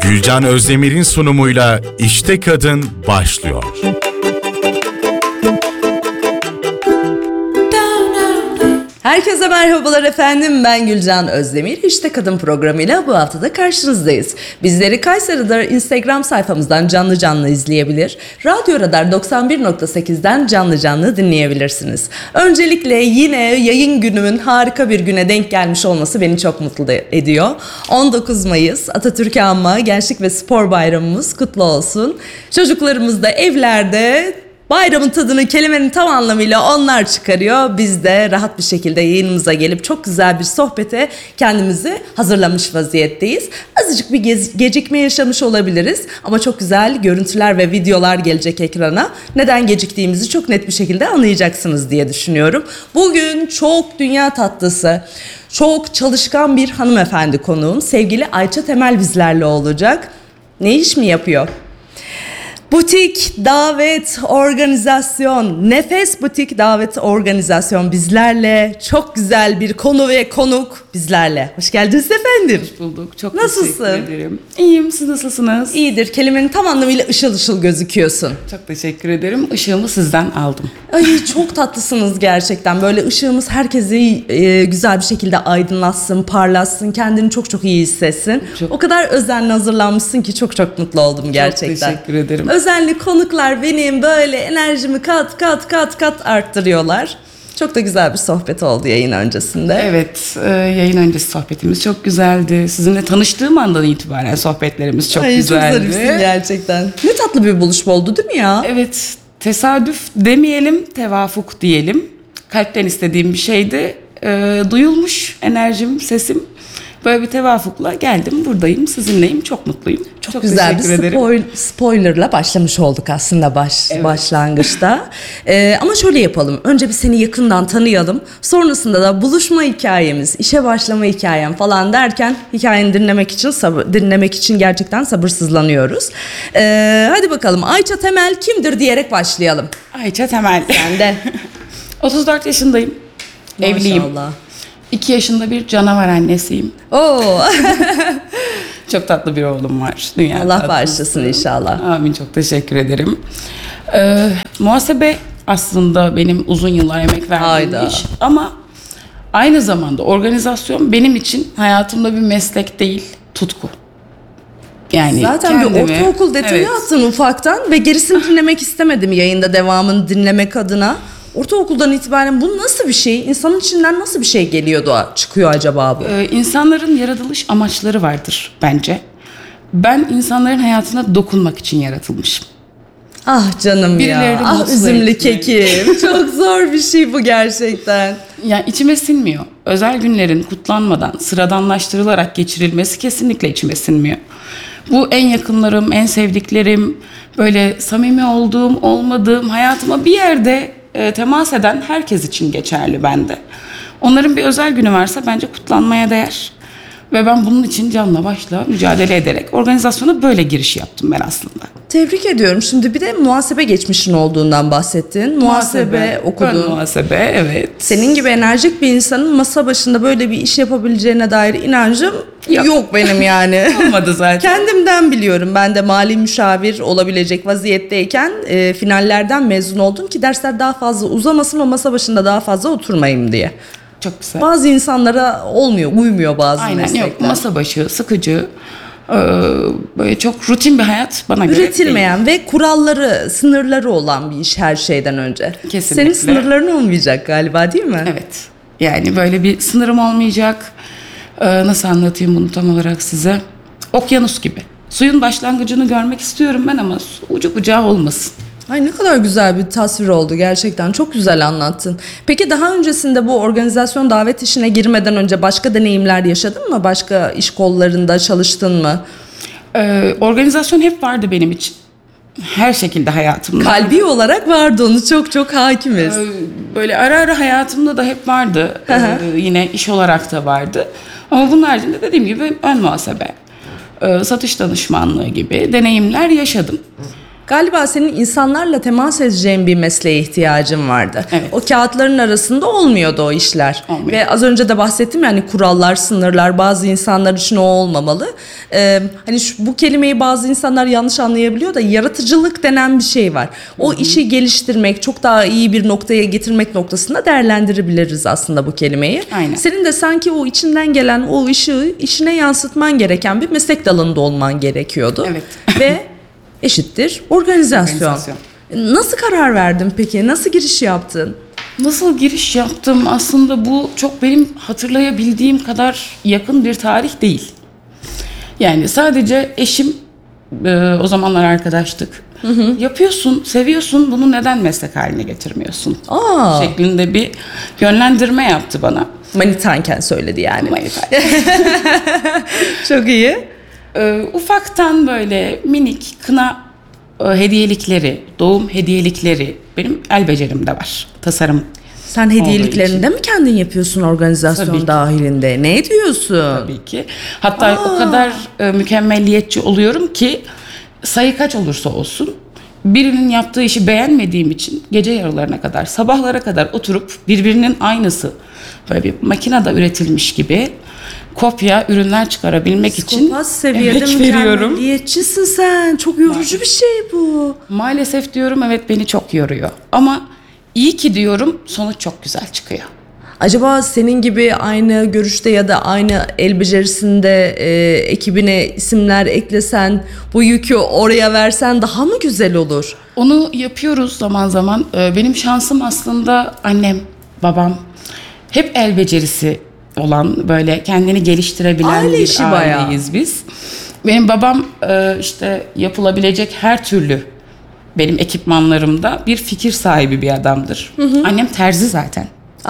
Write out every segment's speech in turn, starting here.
Gülcan Özdemir'in sunumuyla İşte Kadın başlıyor. Herkese merhabalar efendim, ben Gülcan Özdemir. İşte Kadın programıyla bu hafta da karşınızdayız. Bizleri Kayseri'de Instagram sayfamızdan canlı izleyebilir, Radyo Radar 91.8'den canlı dinleyebilirsiniz. Öncelikle yine yayın günümün harika bir güne denk gelmiş olması beni çok mutlu ediyor. 19 Mayıs Atatürk'ü anma Gençlik ve Spor Bayramımız kutlu olsun. Çocuklarımız da evlerde bayramın tadını kelimenin tam anlamıyla onlar çıkarıyor. Biz de rahat bir şekilde yayınımıza gelip çok güzel bir sohbete kendimizi hazırlamış vaziyetteyiz. Azıcık bir gecikme yaşamış olabiliriz ama çok güzel görüntüler ve videolar gelecek ekrana. Neden geciktiğimizi çok net bir şekilde anlayacaksınız diye düşünüyorum. Bugün çok dünya tatlısı, çok çalışkan bir hanımefendi konuğum. Sevgili Ayça Temel bizlerle olacak. Ne iş mi yapıyor? Butik, davet, organizasyon, Nefes Butik, davet, organizasyon bizlerle. Çok güzel bir konu ve konuk bizlerle. Hoş geldiniz efendim. Hoş bulduk. Çok Nasılsın? teşekkür ederim. İyiyim. Siz nasılsınız? İyidir. Kelimenin tam anlamıyla ışıl ışıl gözüküyorsun. Çok teşekkür ederim. Işığımı sizden aldım. Ay çok tatlısınız gerçekten. Böyle ışığımız herkesi güzel bir şekilde aydınlatsın, parlatsın, kendini çok iyi hissetsin. O kadar özenle hazırlanmışsın ki çok mutlu oldum gerçekten. Çok teşekkür ederim. Özenli konuklar benim böyle enerjimi kat arttırıyorlar. Çok da güzel bir sohbet oldu yayın öncesinde. Evet, yayın öncesi sohbetimiz çok güzeldi. Sizinle tanıştığım andan itibaren sohbetlerimiz çok güzeldi. Çok zarifsin gerçekten. Ne tatlı bir buluşma oldu değil mi ya? Evet, tesadüf demeyelim, tevafuk diyelim. Kalpten istediğim bir şeydi. Duyulmuş enerjim, sesim. Böyle bir tevafukla geldim, buradayım, sizinleyim, çok mutluyum. Çok güzel bir spoilerla başlamış olduk aslında başlangıçta. Ama şöyle yapalım. Önce bir seni yakından tanıyalım. Sonrasında da buluşma hikayemiz, işe başlama hikayem falan derken hikayeni dinlemek için gerçekten sabırsızlanıyoruz. Hadi bakalım Ayça Temel kimdir diyerek başlayalım. Ayça Temel. Ben de. 34 yaşındayım. Maşallah. Evliyim. 2 yaşında bir canavar annesiyim. Oo. Çok tatlı bir oğlum var. Dünya Allah bağışlasın inşallah. Amin, çok teşekkür ederim. Muhasebe aslında benim uzun yıllar emek verdiğim iş. Ama aynı zamanda organizasyon benim için hayatımda bir meslek değil, tutku. Yani zaten bir ortaokul detayı attın ufaktan ve gerisini dinlemek istemedim yayında devamını dinlemek adına. Ortaokuldan itibaren bu nasıl bir şey? İnsanın içinden nasıl bir şey çıkıyor acaba bu? İnsanların yaratılış amaçları vardır bence. Ben insanların hayatına dokunmak için yaratılmışım. Ah canım ya. Ah üzümlü kekim. Çok zor bir şey bu gerçekten. Yani içime sinmiyor. Özel günlerin kutlanmadan sıradanlaştırılarak geçirilmesi kesinlikle içime sinmiyor. Bu en yakınlarım, en sevdiklerim, böyle samimi olduğum, olmadığım, hayatıma bir yerde temas eden herkes için geçerli bende. Onların bir özel günü varsa bence kutlanmaya değer. Ve ben bunun için canla başla mücadele ederek organizasyona böyle giriş yaptım ben aslında. Tebrik ediyorum. Şimdi bir de muhasebe geçmişin olduğundan bahsettin. Muhasebe okudun. Ön muhasebe, evet. Senin gibi enerjik bir insanın masa başında böyle bir iş yapabileceğine dair inancım yok benim yani. Olmadı zaten. Kendimden biliyorum. Ben de mali müşavir olabilecek vaziyetteyken finallerden mezun oldum ki dersler daha fazla uzamasın, o masa başında daha fazla oturmayayım diye. Çok güzel. Bazı insanlara uymuyor bazı meslekler. Aynen, yok, masa başı, sıkıcı, böyle çok rutin bir hayat bana göre üretilmeyen ve kuralları, sınırları olan bir iş her şeyden önce. Kesinlikle. Senin sınırların olmayacak galiba, değil mi? Evet. Yani böyle bir sınırım olmayacak. Nasıl anlatayım bunu tam olarak size? Okyanus gibi. Suyun başlangıcını görmek istiyorum ben ama ucu bucağı olmasın. Ay ne kadar güzel bir tasvir oldu gerçekten. Çok güzel anlattın. Peki daha öncesinde bu organizasyon davet işine girmeden önce başka deneyimler yaşadın mı? Başka iş kollarında çalıştın mı? Organizasyon hep vardı benim için. Her şekilde hayatımda. Kalbi olarak vardı, onu çok hakimiz. Böyle ara hayatımda da hep vardı. Yine iş olarak da vardı. Ama bunun haricinde dediğim gibi ön muhasebe, satış danışmanlığı gibi deneyimler yaşadım. Galiba senin insanlarla temas edeceğin bir mesleğe ihtiyacın vardı. Evet. O kağıtların arasında olmuyordu o işler. Olmuyor. Ve az önce de bahsettim yani kurallar, sınırlar bazı insanlar için o olmamalı. Hani bu kelimeyi bazı insanlar yanlış anlayabiliyor da yaratıcılık denen bir şey var. O işi geliştirmek, çok daha iyi bir noktaya getirmek noktasında değerlendirebiliriz aslında bu kelimeyi. Aynen. Senin de sanki o içinden gelen o ışığı işine yansıtman gereken bir meslek dalında olman gerekiyordu. Evet. Ve eşittir organizasyon. Nasıl karar verdin peki? Nasıl giriş yaptın? Nasıl giriş yaptım? Aslında bu çok benim hatırlayabildiğim kadar yakın bir tarih değil. Yani sadece eşim, o zamanlar arkadaştık. Yapıyorsun, seviyorsun, bunu neden meslek haline getirmiyorsun? Şeklinde bir yönlendirme yaptı bana. Manitanken söyledi yani. Manitanken. Çok iyi. Ufaktan böyle minik kına hediyelikleri, doğum hediyelikleri benim el becerimde var. Tasarım. Sen hediyeliklerini de mi kendin yapıyorsun organizasyon dahilinde? Ne diyorsun? Tabii ki. Hatta o kadar mükemmelliyetçi oluyorum ki sayı kaç olursa olsun birinin yaptığı işi beğenmediğim için gece yarılarına kadar, sabahlara kadar oturup birbirinin aynısı böyle bir makinede üretilmiş gibi kopya ürünler çıkarabilmek için Psikopat seviyede emek veriyorum. mükemmelliyetçisin sen. Çok yorucu bir şey bu. Maalesef diyorum, evet, beni çok yoruyor. Ama iyi ki diyorum, sonuç çok güzel çıkıyor. Acaba senin gibi aynı görüşte ya da aynı el becerisinde ekibine isimler eklesen, bu yükü oraya versen daha mı güzel olur? Onu yapıyoruz zaman zaman. Benim şansım aslında annem, babam hep el becerisi olan, böyle kendini geliştirebilen Aile bir işi bayağı. aileyiz biz. Benim babam işte yapılabilecek her türlü benim ekipmanlarımda bir fikir sahibi bir adamdır. Annem terzi zaten.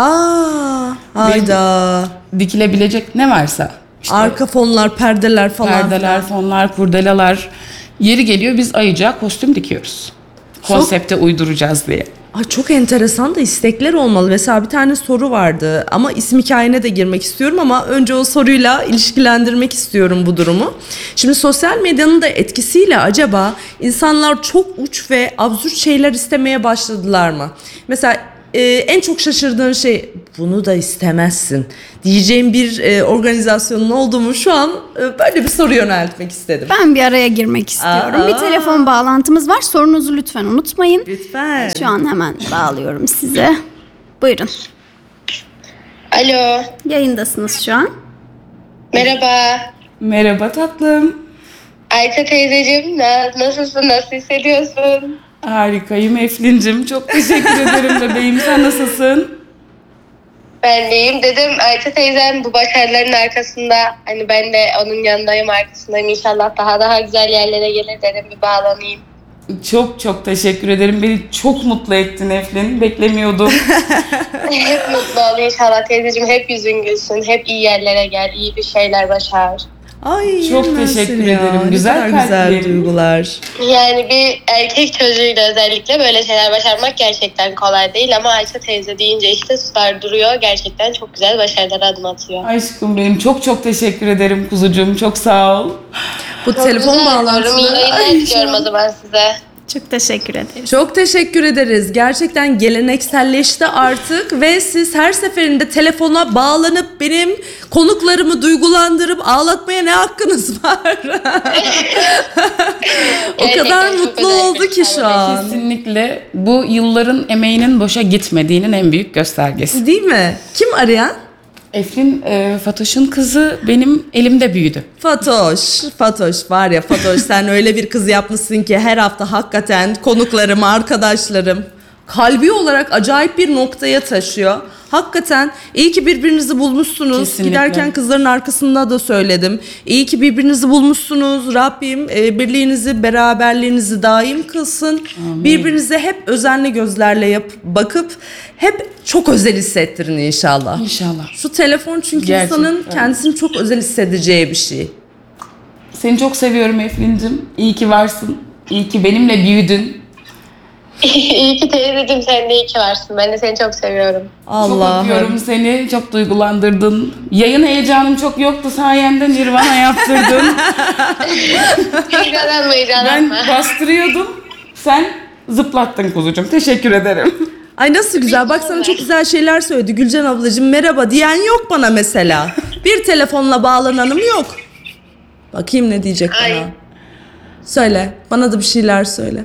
Hayda. Dikilebilecek ne varsa. İşte Arka fonlar, perdeler falan. perdeler, fonlar, kurdelalar. Yeri geliyor biz ayıca kostüm dikiyoruz. Konsepte uyduracağız diye. Ay çok enteresan da istekler olmalı. Mesela bir tane soru vardı ama isim hikayene de girmek istiyorum ama önce o soruyla ilişkilendirmek istiyorum bu durumu. Şimdi sosyal medyanın da etkisiyle acaba insanlar çok uç ve absürt şeyler istemeye başladılar mı? Mesela en çok şaşırdığın şey bunu da istemezsin diyeceğim bir organizasyonun olduğu mu şu an böyle bir soru yöneltmek istedim. Ben bir araya girmek istiyorum. Bir telefon bağlantımız var. Sorunuzu lütfen unutmayın. Lütfen. Şu an hemen bağlıyorum size. Buyurun. Alo, Yayındasınız şu an. merhaba. Merhaba tatlım. Ayça teyzeciğim, nasılsın, nasıl hissediyorsun? Harikayım Eflin'cim. Çok teşekkür ederim bebeğim. Sen nasılsın? Ben deyim dedim, Ayça teyzem bu başarıların arkasında, hani ben de onun yanındayım, arkasındayım. İnşallah daha güzel yerlere gelir dedim, bir bağlanayım. Çok çok teşekkür ederim. Beni çok mutlu ettin Eflin. Beklemiyordum. Hep mutlu ol inşallah teyzeciğim, hep yüzün gülsün, hep iyi yerlere gel, iyi bir şeyler başar. Ay, Çok yemezsin teşekkür ya. ederim. Ne Güzel kadar güzel kalplerin. duygular. Yani bir erkek çocuğuyla özellikle böyle şeyler başarmak gerçekten kolay değil ama Ayça teyze deyince işte sular duruyor. Gerçekten çok güzel başarılara adım atıyor. Aşkım benim, çok çok teşekkür ederim kuzucuğum. Çok sağ ol. Bu telefon bağlantısı. İyi yayınlar diliyorum o zaman size. Çok teşekkür ederim. Çok teşekkür ederiz. Gerçekten gelenekselleşti artık ve siz her seferinde telefona bağlanıp benim konuklarımı duygulandırıp ağlatmaya ne hakkınız var? O Gerçekten kadar çok mutlu özel oldu bir ki şu an. Kesinlikle bu yılların emeğinin boşa gitmediğinin en büyük göstergesi. Değil mi? Kim arayan? Eflin, Fatoş'un kızı benim elimde büyüdü. Fatoş var ya Fatoş sen öyle bir kız yapmışsın ki her hafta hakikaten konuklarım, arkadaşlarım kalbi olarak acayip bir noktaya taşıyor. Hakikaten iyi ki birbirinizi bulmuşsunuz. Kesinlikle. Giderken kızların arkasında da söyledim. İyi ki birbirinizi bulmuşsunuz. Rabbim birliğinizi, beraberliğinizi daim kılsın. Amin. Birbirinize hep özenli gözlerle bakıp hep çok özel hissettirin inşallah. İnşallah. Şu telefon çünkü Gerçekten. insanın kendisini çok özel hissedeceği bir şey. Seni çok seviyorum Eflin'cim. İyi ki varsın. İyi ki benimle büyüdün. İyi ki teyzeciğim, sen de iyi ki varsın. Ben de seni çok seviyorum. Çok Allah'ım. öpüyorum seni. Çok duygulandırdın. Yayın heyecanım çok yoktu. Sayende Nirvana yaptırdın. Heyecanlanma, Ben heyecanlanma. bastırıyordum. Sen zıplattın kuzucuğum. Teşekkür ederim. Ay nasıl güzel. Bak sana çok güzel şeyler söyledi. Gülcan ablacığım merhaba diyen yok bana mesela. Bir telefonla bağlananım yok. Bakayım ne diyecek Ay. bana. Söyle. Bana da bir şeyler söyle.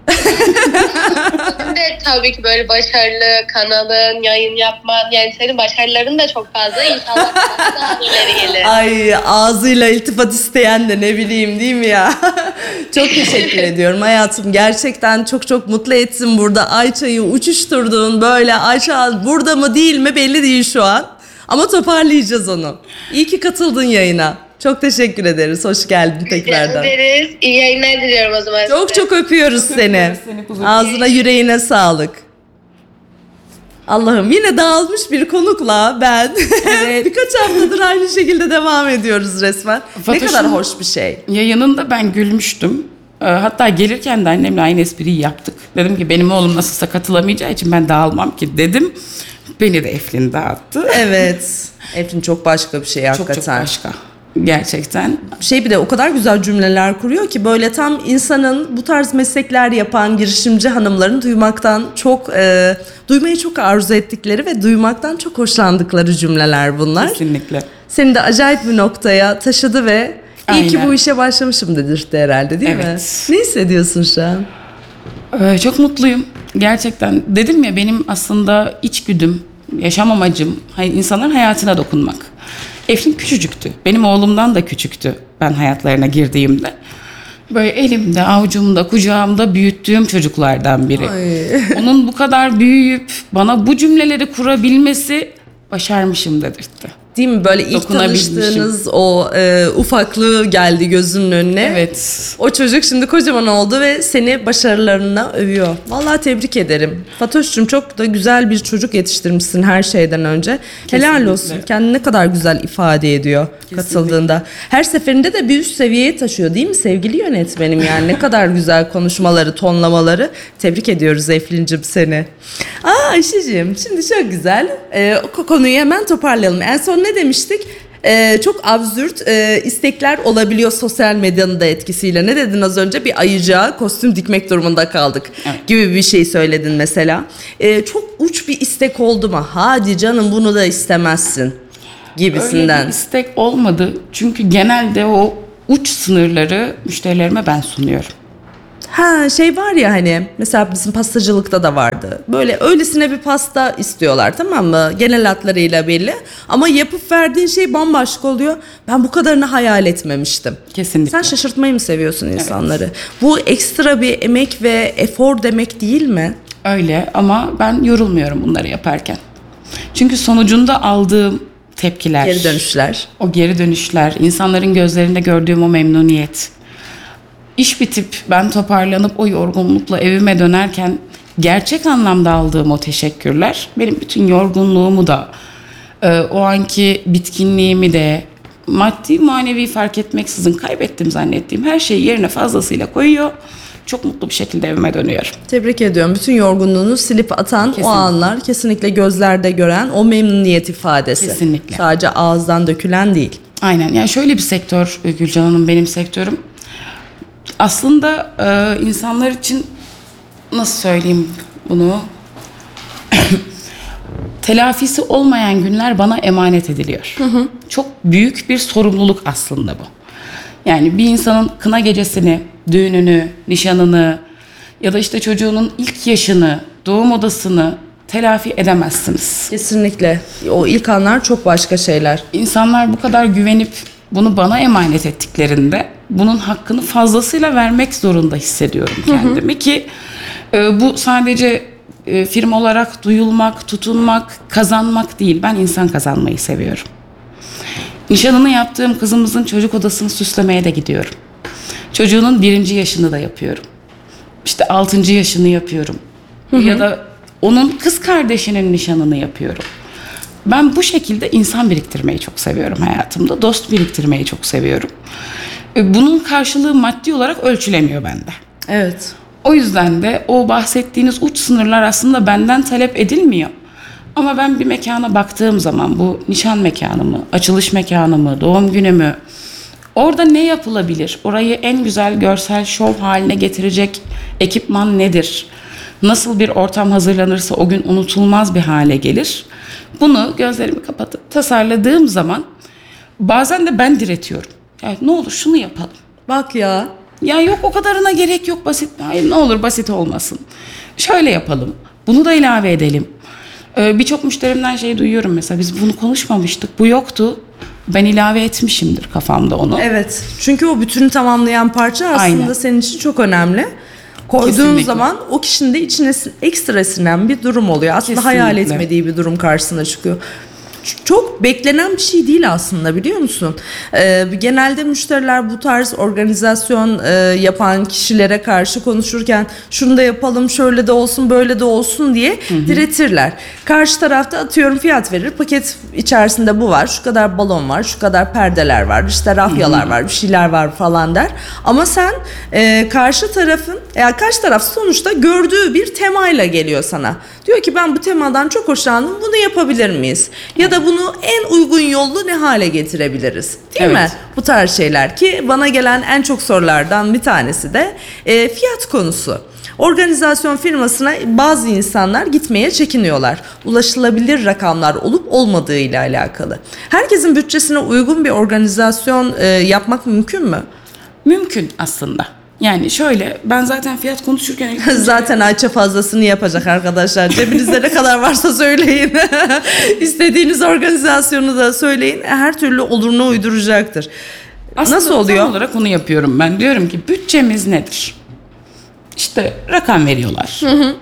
Senin de tabii ki böyle başarılı kanalın, yayın yapman, yani senin başarıların da çok fazla. İnşallah daha ileri gelir. Ay ağzıyla iltifat isteyen de ne bileyim değil mi ya? Çok teşekkür ediyorum hayatım. Gerçekten çok çok mutlu etsin burada. Ayça'yı uçuşturduğun böyle. Ayça burada mı değil mi belli değil şu an. Ama toparlayacağız onu. İyi ki katıldın yayına. Çok teşekkür ederiz. Hoş geldin tekrardan. Ederiz. İyi yayınlar diliyorum o zaman. Çok size. çok öpüyoruz seni. öpüyoruz seni kuzucuğum. Ağzına yüreğine sağlık. Allah'ım yine dağılmış bir konukla ben birkaç haftadır aynı şekilde devam ediyoruz resmen. Ne Fatoş'un kadar hoş bir şey. Yayınında ben gülmüştüm. Hatta gelirken de annemle aynı espriyi yaptık. Dedim ki benim oğlum nasılsa katılamayacağı için ben dağılmam ki dedim. Beni de Eflin dağıttı. Evet. Eflin çok başka bir şey Çok hakikaten. başka. Gerçekten. Bir de o kadar güzel cümleler kuruyor ki böyle tam insanın bu tarz meslekler yapan girişimci hanımların duymayı çok arzu ettikleri ve duymaktan çok hoşlandıkları cümleler bunlar. Kesinlikle. Seni de acayip bir noktaya taşıdı ve iyi ki Aynen. bu işe başlamışım dedirtti herhalde değil mi? Evet. Ne hissediyorsun şu an? Çok mutluyum. Gerçekten. Dedim ya benim aslında içgüdüm, yaşam amacım insanların hayatına dokunmak. Eflin küçücüktü. Benim oğlumdan da küçüktü ben hayatlarına girdiğimde. Böyle elimde, avucumda, kucağımda büyüttüğüm çocuklardan biri. Onun bu kadar büyüyüp bana bu cümleleri kurabilmesi başarmışım dedirtti. Değil mi? Böyle ilk Dokunabilmişim. tanıştığınız o ufaklığı geldi gözünün önüne. Evet. O çocuk şimdi kocaman oldu ve seni başarılarına övüyor. Vallahi tebrik ederim. Fatoş'cum çok da güzel bir çocuk yetiştirmişsin her şeyden önce. Helal Kesinlikle. olsun. Kendini ne kadar güzel ifade ediyor katıldığında. Her seferinde de bir üst seviyeye taşıyor değil mi sevgili yönetmenim yani? Ne kadar güzel konuşmaları, tonlamaları. Tebrik ediyoruz Eflin'cim seni. Ayşe'cim şimdi çok güzel. Konuyu hemen toparlayalım. En son ne demiştik? Çok absürt istekler olabiliyor sosyal medyanın da etkisiyle. Ne dedin az önce? Bir ayıcığa kostüm dikmek durumunda kaldık gibi bir şey söyledin mesela. Çok uç bir istek oldu mu? Hadi canım bunu da istemezsin gibisinden. Öyle bir istek olmadı. Çünkü genelde o uç sınırları müşterilerime ben sunuyorum. Var ya hani mesela bizim pastacılıkta da vardı. Böyle öylesine bir pasta istiyorlar tamam mı? Genel hatlarıyla belli. Ama yapıp verdiğin şey bambaşka oluyor. Ben bu kadarını hayal etmemiştim. Kesinlikle. Sen şaşırtmayı mı seviyorsun insanları? Bu ekstra bir emek ve efor demek değil mi? Öyle ama ben yorulmuyorum bunları yaparken. Çünkü sonucunda aldığım tepkiler, Geri dönüşler. o geri dönüşler, insanların gözlerinde gördüğüm o memnuniyet. İş bitip ben toparlanıp o yorgunlukla evime dönerken gerçek anlamda aldığım o teşekkürler benim bütün yorgunluğumu da o anki bitkinliğimi de maddi manevi fark etmeksizin kaybettim zannettiğim her şeyi yerine fazlasıyla koyuyor. Çok mutlu bir şekilde evime dönüyorum. Tebrik ediyorum. Bütün yorgunluğunu silip atan Kesinlikle. o anlar kesinlikle gözlerde gören o memnuniyet ifadesi. Kesinlikle. Sadece ağızdan dökülen değil. Aynen. Yani şöyle bir sektör Gülcan Hanım benim sektörüm. Aslında insanlar için nasıl söyleyeyim bunu? Telafisi olmayan günler bana emanet ediliyor. Çok büyük bir sorumluluk aslında bu. Yani bir insanın kına gecesini, düğününü, nişanını ya da işte çocuğunun ilk yaşını, doğum odasını telafi edemezsiniz. Kesinlikle. O ilk anlar çok başka şeyler. İnsanlar bu kadar güvenip bunu bana emanet ettiklerinde bunun hakkını fazlasıyla vermek zorunda hissediyorum kendimi ki bu sadece firma olarak duyulmak, tutunmak, kazanmak değil. Ben insan kazanmayı seviyorum. Nişanını yaptığım kızımızın çocuk odasını süslemeye de gidiyorum. Çocuğunun 1. yaşını da yapıyorum. İşte 6. yaşını yapıyorum. Ya da onun kız kardeşinin nişanını yapıyorum. Ben bu şekilde insan biriktirmeyi çok seviyorum hayatımda. Dost biriktirmeyi çok seviyorum. Bunun karşılığı maddi olarak ölçülemiyor bende. Evet. O yüzden de o bahsettiğiniz uç sınırlar aslında benden talep edilmiyor. Ama ben bir mekana baktığım zaman bu nişan mekanı mı, açılış mekanı mı, doğum günü mü Orada ne yapılabilir? Orayı en güzel görsel şov haline getirecek ekipman nedir? Nasıl bir ortam hazırlanırsa o gün unutulmaz bir hale gelir? Bunu gözlerimi kapatıp tasarladığım zaman bazen de ben diretiyorum. Yani ne olur şunu yapalım. Bak ya. Ya yok o kadarına gerek yok, basit. Hayır, ne olur basit olmasın. Şöyle yapalım. Bunu da ilave edelim. Birçok müşterimden şey duyuyorum mesela. Biz bunu konuşmamıştık. Bu yoktu. Ben ilave etmişimdir kafamda onu. Evet. Çünkü o bütünü tamamlayan parça aslında Aynen. senin için çok önemli. Koyduğun Kesinlikle. zaman o kişinin de içine ekstra sinen bir durum oluyor. Aslında hayal Kesinlikle. etmediği bir durum karşısına çıkıyor. Çok beklenen bir şey değil aslında, biliyor musun? Genelde müşteriler bu tarz organizasyon yapan kişilere karşı konuşurken şunu da yapalım, şöyle de olsun, böyle de olsun diye diretirler. Karşı tarafta atıyorum fiyat verir. Paket içerisinde bu var, şu kadar balon var, şu kadar perdeler var, işte rafyalar var, bir şeyler var falan der. Ama sen karşı taraf sonuçta gördüğü bir temayla geliyor sana. Diyor ki ben bu temadan çok hoşlandım, bunu yapabilir miyiz? Ya da bunu en uygun yollu ne hale getirebiliriz? Değil mi? Evet. Bu tarz şeyler ki bana gelen en çok sorulardan bir tanesi de fiyat konusu. Organizasyon firmasına bazı insanlar gitmeye çekiniyorlar. Ulaşılabilir rakamlar olup olmadığı ile alakalı. Herkesin bütçesine uygun bir organizasyon yapmak mümkün mü? Mümkün aslında. Yani şöyle, ben zaten fiyat konuşurken Zaten Ayça fazlasını yapacak arkadaşlar. Cebinizde ne kadar varsa söyleyin. İstediğiniz organizasyonu da söyleyin. Her türlü oluruna uyduracaktır. aslında Nasıl oluyor? tam olarak onu yapıyorum ben. Diyorum ki bütçemiz nedir? İşte rakam veriyorlar.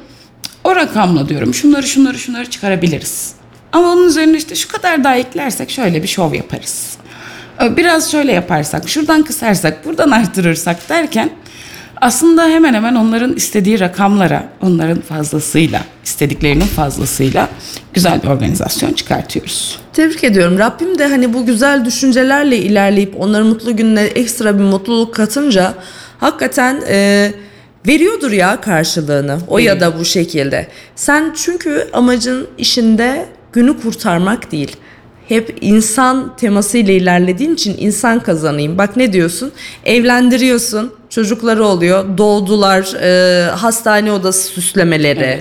O rakamla diyorum şunları çıkarabiliriz. Ama onun üzerine işte şu kadar daha eklersek şöyle bir şov yaparız. Biraz şöyle yaparsak, şuradan kısarsak, buradan arttırırsak derken aslında hemen hemen onların istediği rakamlara, onların fazlasıyla, istediklerinin fazlasıyla güzel bir organizasyon çıkartıyoruz. Tebrik ediyorum. Rabbim de hani bu güzel düşüncelerle ilerleyip onların mutlu gününe ekstra bir mutluluk katınca hakikaten veriyordur ya karşılığını. O ya da bu şekilde. Sen çünkü amacın işinde günü kurtarmak değil. Hep insan temasıyla ilerlediğin için insan kazanayım. Bak ne diyorsun? Evlendiriyorsun. Çocukları oluyor. Doğdular. Hastane odası süslemeleri.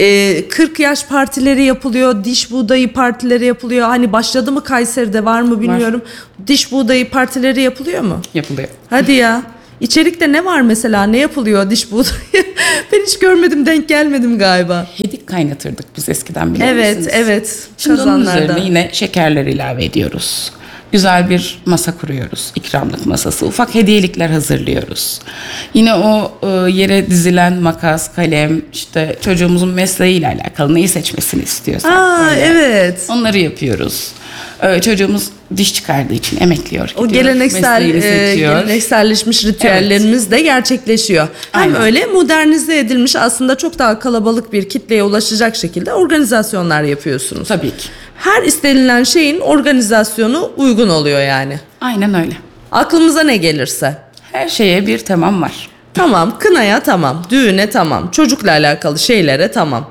40 yaş partileri yapılıyor. Diş buğdayı partileri yapılıyor. Hani başladı mı Kayseri'de, var mı bilmiyorum. Diş buğdayı partileri yapılıyor mu? Yapılıyor. Hadi ya. İçerikte ne var mesela? Ne yapılıyor diş buğdayı? Ben hiç görmedim, denk gelmedim galiba. Hedik kaynatırdık biz eskiden, biliyor Evet, musunuz? evet. Şimdi onun Kazanlarda. üzerine yine şekerler ilave ediyoruz. Güzel bir masa kuruyoruz. İkramlık masası. Ufak hediyelikler hazırlıyoruz. Yine o yere dizilen makas, kalem, işte çocuğumuzun mesleğiyle alakalı neyi seçmesini istiyorsak. Aa, böyle evet. onları yapıyoruz. Çocuğumuz diş çıkardığı için emekliyor. O gidiyor, mesleğini seçiyor. gelenekselleşmiş ritüellerimiz de gerçekleşiyor. Hem Aynen. öyle modernize edilmiş, aslında çok daha kalabalık bir kitleye ulaşacak şekilde organizasyonlar yapıyorsunuz. Tabii ki. Her istenilen şeyin organizasyonu uygun oluyor yani. Aynen öyle. Aklımıza ne gelirse. Her şeye bir temam var. Tamam, kınaya tamam, düğüne tamam, çocukla alakalı şeylere tamam.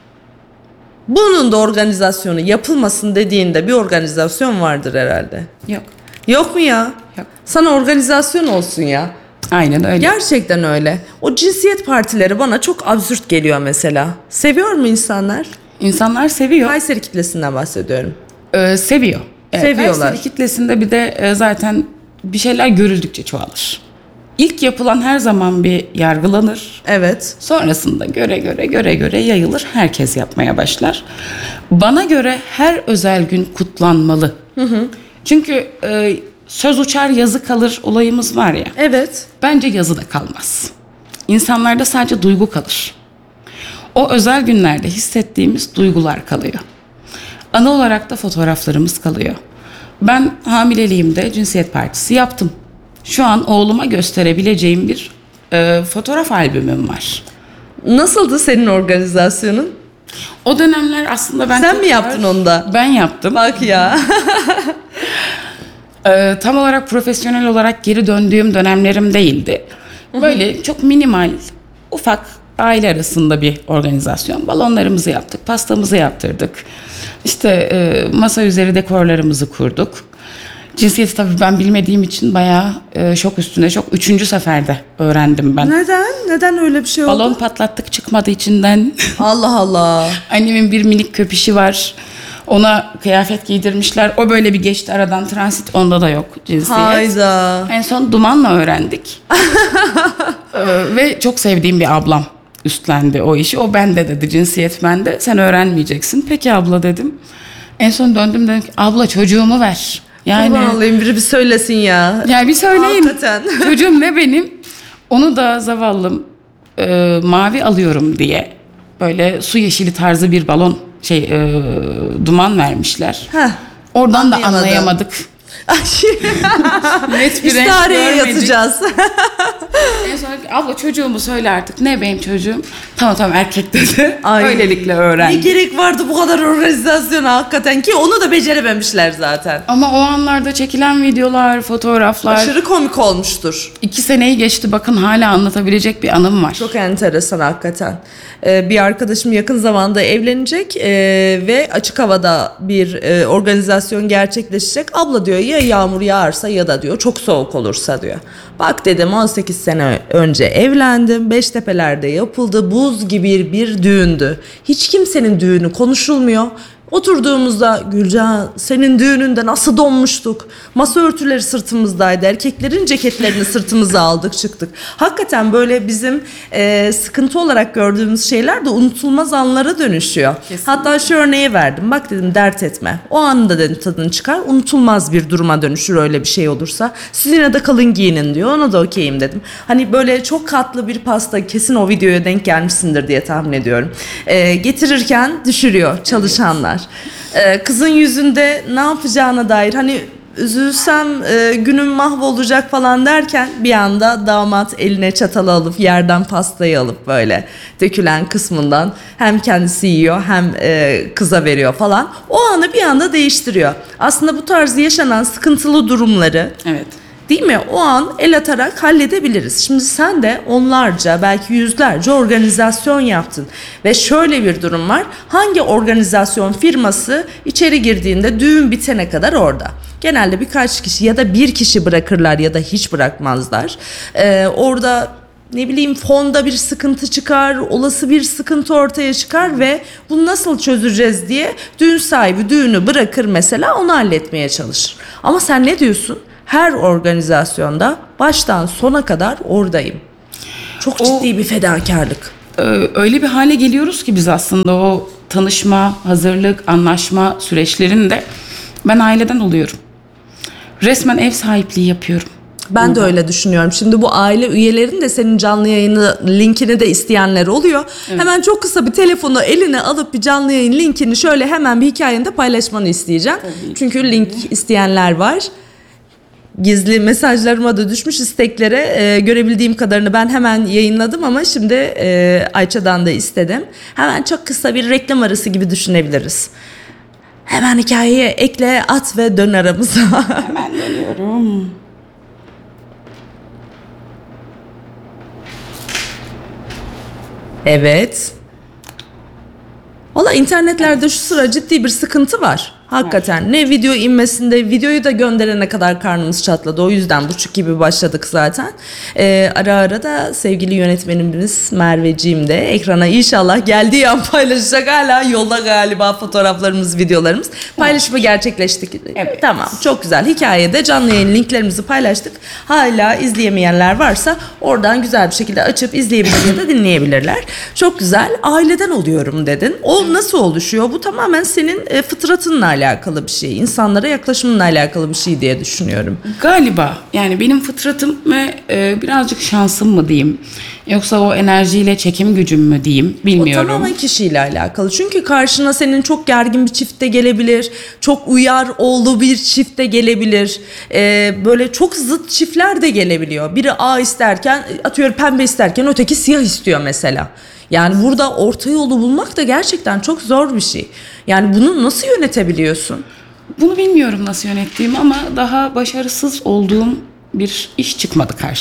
Bunun da organizasyonu yapılmasın dediğinde bir organizasyon vardır herhalde. Yok. Yok mu ya? Yok. Sana organizasyon olsun ya. Aynen öyle. Gerçekten öyle. O cinsiyet partileri bana çok absürt geliyor mesela. Seviyor mu insanlar? İnsanlar seviyor. Kayseri kitlesinden bahsediyorum. Seviyor. Seviyorlar. Kayseri kitlesinde bir de zaten bir şeyler görüldükçe çoğalır. İlk yapılan her zaman bir yargılanır. Evet. Sonrasında göre yayılır. Herkes yapmaya başlar. Bana göre her özel gün kutlanmalı. Çünkü söz uçar yazı kalır olayımız var ya. Evet. Bence yazı da kalmaz. İnsanlarda sadece duygu kalır. O özel günlerde hissettiğimiz duygular kalıyor. Ana olarak da fotoğraflarımız kalıyor. Ben hamileliğimde cinsiyet partisi yaptım. Şu an oğluma gösterebileceğim bir fotoğraf albümüm var. Nasıldı senin organizasyonun? O dönemler aslında ben... Sen mi yaptın onu da? Ben yaptım. Bak ya. Tam olarak profesyonel olarak geri döndüğüm dönemlerim değildi. Böyle çok minimal, ufak, aile arasında bir organizasyon. Balonlarımızı yaptık, pastamızı yaptırdık. İşte masa üzeri dekorlarımızı kurduk. Cinsiyeti tabii ben bilmediğim için bayağı şok üstüne şok. 3. seferde öğrendim ben. Neden? Neden öyle bir şey oldu? Balon patlattık, çıkmadı içinden. Allah Allah. Annemin bir minik köpüşü var. Ona kıyafet giydirmişler. O böyle bir geçti aradan, transit onda da yok cinsiyet. Hayda. En son Duman'la öğrendik. Ve çok sevdiğim bir ablam üstlendi o işi. O bende dedi, cinsiyet bende. Sen öğrenmeyeceksin. Peki abla dedim. En son döndüm dedim ki abla çocuğumu ver. Yani Kurban olayım, biri bir söylesin ya. yani bir söyleyin. Hakikaten. Çocuğum ne benim? Onu da zavallım mavi alıyorum diye böyle su yeşili tarzı bir balon duman vermişler. Heh. Oradan da Anlayamadım. anlayamadık. Net bir renk İstihareye görmedik. yatacağız. En son abla çocuğumu söyle artık. Ne benim çocuğum? Tamam erkek dedi. Ay. Öylelikle Ne öğrendim. gerek vardı bu kadar organizasyona hakikaten, ki onu da becerememişler zaten. Ama o anlarda çekilen videolar, fotoğraflar. Aşırı komik olmuştur. 2 seneyi geçti, bakın hala anlatabilecek bir anım var. Çok enteresan hakikaten. Bir arkadaşım yakın zamanda evlenecek ve açık havada bir organizasyon gerçekleşecek. Abla diyor, ya yağmur yağarsa ya da diyor çok soğuk olursa diyor. Bak dedim, 18 sene önce evlendim. Beştepe'lerde yapıldı. Buz gibi bir düğündü. Hiç kimsenin düğünü konuşulmuyor. Oturduğumuzda Gülcan, senin düğününde nasıl donmuştuk. Masa örtüleri sırtımızdaydı. Erkeklerin ceketlerini sırtımıza aldık çıktık. Hakikaten böyle bizim sıkıntı olarak gördüğümüz şeyler de unutulmaz anlara dönüşüyor. Kesinlikle. Hatta şu örneği verdim. Bak dedim, dert etme. O anda dedim tadını çıkar. Unutulmaz bir duruma dönüşür öyle bir şey olursa. Siz yine de kalın giyinin diyor. Ona da okeyim dedim. Hani böyle çok katlı bir pasta, kesin o videoya denk gelmişsindir diye tahmin ediyorum. Getirirken düşürüyor çalışanlar. Kızın yüzünde ne yapacağına dair, hani üzülsem günüm mahvolacak falan derken bir anda damat eline çatalı alıp yerden pastayı alıp böyle dökülen kısmından hem kendisi yiyor hem kıza veriyor falan. O anı bir anda değiştiriyor. Aslında bu tarz yaşanan sıkıntılı durumları, Evet. değil mi, o an el atarak halledebiliriz. Şimdi sen de onlarca, belki yüzlerce organizasyon yaptın. Ve şöyle bir durum var. Hangi organizasyon firması içeri girdiğinde düğün bitene kadar orada? Genelde birkaç kişi ya da bir kişi bırakırlar ya da hiç bırakmazlar. Orada ne bileyim fonda bir sıkıntı çıkar, olası bir sıkıntı ortaya çıkar ve bunu nasıl çözeceğiz diye düğün sahibi düğünü bırakır mesela, onu halletmeye çalışır. Ama sen ne diyorsun? Her organizasyonda baştan sona kadar oradayım. Çok ciddi bir fedakarlık. Öyle bir hale geliyoruz ki biz aslında o tanışma, hazırlık, anlaşma süreçlerinde ben aileden oluyorum. Resmen ev sahipliği yapıyorum. Ben de öyle düşünüyorum. Şimdi bu aile üyelerinin de senin canlı yayını linkini de isteyenler oluyor. Evet. Hemen çok kısa bir telefonu eline alıp bir canlı yayın linkini şöyle hemen bir hikayende paylaşmanı isteyeceğim. Tabii. Çünkü link isteyenler var. Gizli mesajlarıma da düşmüş isteklere görebildiğim kadarını ben hemen yayınladım ama şimdi Ayça'dan da istedim. Hemen çok kısa bir reklam arası gibi düşünebiliriz. Hemen hikayeye ekle, at ve dön aramıza. Hemen dönüyorum. Evet. Valla internetlerde şu sıra ciddi bir sıkıntı var. Hakikaten ne video inmesinde, videoyu da gönderene kadar karnımız çatladı. O yüzden buçuk gibi başladık zaten. Ara ara da sevgili yönetmenimiz Merveciğim de ekrana inşallah geldiği an paylaşacak. Hala yolda galiba fotoğraflarımız, videolarımız. Paylaşımı gerçekleştik. Evet. Tamam, çok güzel. Hikayede canlı yayın linklerimizi paylaştık. Hala izleyemeyenler varsa oradan güzel bir şekilde açıp izleyebilir ya da dinleyebilirler. Çok güzel. Aileden oluyorum dedin. O nasıl oluşuyor? Bu tamamen senin fıtratınla alakalı bir şey. İnsanlara yaklaşımınla alakalı bir şey diye düşünüyorum. Galiba yani benim fıtratım ve birazcık şansım mı diyeyim, yoksa o enerjiyle çekim gücüm mü diyeyim, bilmiyorum. O tamamen kişiyle alakalı. Çünkü karşına senin çok gergin bir çift de gelebilir. Çok uyar oğlu bir çift de gelebilir. Böyle çok zıt çiftler de gelebiliyor. Biri A isterken, atıyorum pembe isterken öteki siyah istiyor mesela. Yani burada orta yolu bulmak da gerçekten çok zor bir şey. Yani bunu nasıl yönetebiliyorsun? Bunu bilmiyorum nasıl yönettiğim ama daha başarısız olduğum bir iş çıkmadı karşıma.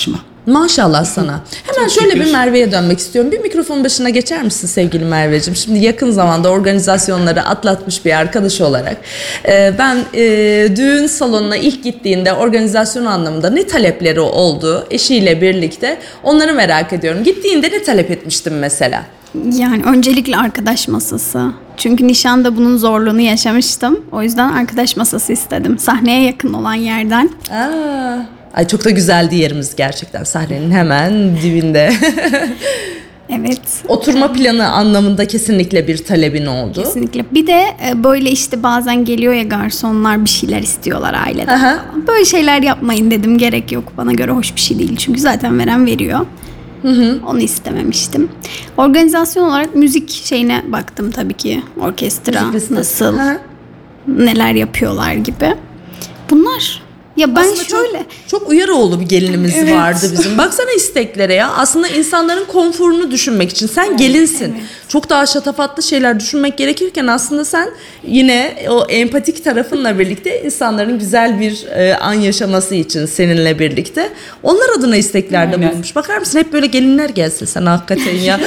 Maşallah sana. Hemen Çok şöyle şükür. bir Merve'ye dönmek istiyorum. Bir mikrofon başına geçer misin sevgili Merve'cim? Şimdi yakın zamanda organizasyonları atlatmış bir arkadaş olarak ben düğün salonuna ilk gittiğinde organizasyon anlamında ne talepleri oldu eşiyle birlikte onları merak ediyorum. Gittiğinde ne talep etmiştin mesela? Yani öncelikle arkadaş masası. Çünkü nişanda bunun zorluğunu yaşamıştım. O yüzden arkadaş masası istedim. Sahneye yakın olan yerden. Ay çok da güzeldi yerimiz gerçekten sahnenin hemen dibinde. Evet. Oturma planı anlamında kesinlikle bir talebin oldu. Kesinlikle. Bir de böyle işte bazen geliyor ya garsonlar bir şeyler istiyorlar aileden Aha. falan. Böyle şeyler yapmayın dedim. Gerek yok. Bana göre hoş bir şey değil. Çünkü zaten veren veriyor. Onu istememiştim. Organizasyon olarak müzik şeyine baktım tabii ki. Orkestra Müzik listesi. nasıl, Aha. neler yapıyorlar gibi. Bunlar. Ya ben Aslında şöyle... çok Uyaroğlu bir gelinimiz Evet. vardı bizim. Baksana isteklere ya. Aslında insanların konforunu düşünmek için. Sen gelinsin. Çok daha şatafatlı şeyler düşünmek gerekirken aslında sen yine o empatik tarafınla birlikte insanların güzel bir an yaşaması için seninle birlikte onlar adına isteklerde Aynen. bulunmuş. Bakar mısın hep böyle gelinler gelse sana hakikaten ya.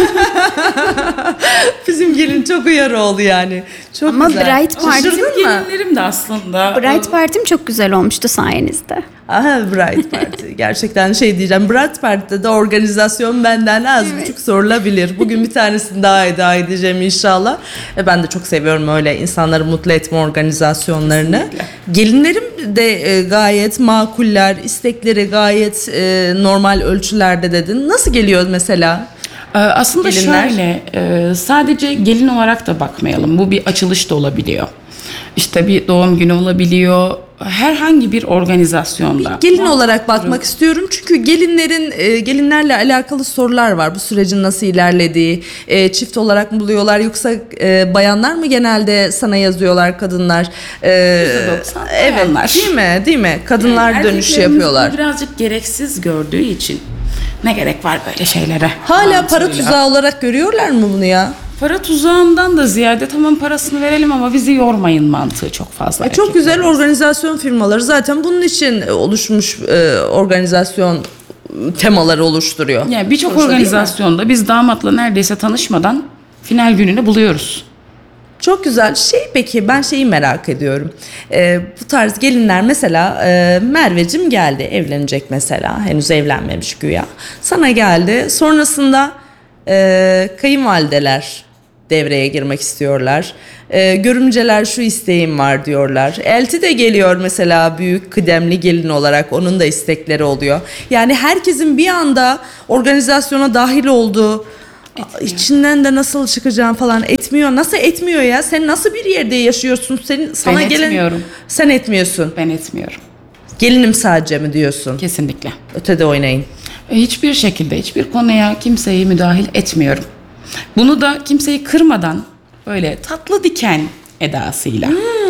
Bizim gelin çok Uyaroğlu yani. Çok Ama güzel. Bright Party- Şaşırdın mı? Gelinlerim de aslında. Bright Party'm çok güzel olmuştu sayenizde. Aha Bright Party. Gerçekten şey diyeceğim. Bright Party'de de organizasyon benden az buçuk sorulabilir. Bugün bir tanesini daha eda edeceğim inşallah. Ben de çok seviyorum öyle insanları mutlu etme organizasyonlarını. Gelinlerim de gayet makuller, istekleri gayet normal ölçülerde dedin. Nasıl geliyor mesela? Aslında Gelinler. şöyle, sadece gelin olarak da bakmayalım. Bu bir açılış da olabiliyor. İşte bir doğum günü olabiliyor. Herhangi bir organizasyonda. Gelin olarak bakmak istiyorum çünkü gelinlerle alakalı sorular var. Bu sürecin nasıl ilerlediği, çift olarak mı buluyorlar yoksa bayanlar mı genelde sana yazıyorlar kadınlar? %90 Evet, bayanlar. değil mi? Kadınlar dönüş Erkeklerimiz yapıyorlar. bunu birazcık gereksiz gördüğü için ne gerek var böyle şeylere? Hala para Mantığıyla. tuzağı olarak görüyorlar mı bunu ya? Para tuzağından da ziyade tamam parasını verelim ama bizi yormayın mantığı çok fazla. Çok güzel erkeklerimizde. organizasyon firmaları zaten bunun için oluşmuş organizasyon temaları oluşturuyor. Yani birçok Sonuçta değil mi? organizasyonda biz damatla neredeyse tanışmadan final gününü buluyoruz. Çok güzel. Peki ben şeyi merak ediyorum. Bu tarz gelinler mesela Merveciğim geldi evlenecek mesela. Henüz evlenmemiş güya. Sana geldi. Sonrasında kayınvalideler devreye girmek istiyorlar. Görümceler şu isteğim var diyorlar. Elti de geliyor mesela büyük kıdemli gelin olarak. Onun da istekleri oluyor. Yani herkesin bir anda organizasyona dahil olduğu içinden de nasıl çıkacağım falan etmiyor. Nasıl etmiyor ya? Sen nasıl bir yerde yaşıyorsun? Sana Ben gelen etmiyorum. sen etmiyorsun. Ben etmiyorum. Gelinim sadece mi diyorsun? Kesinlikle. Ötede oynayın. Hiçbir şekilde hiçbir konuya kimseyi müdahil etmiyorum. Bunu da kimseyi kırmadan böyle tatlı diken edasıyla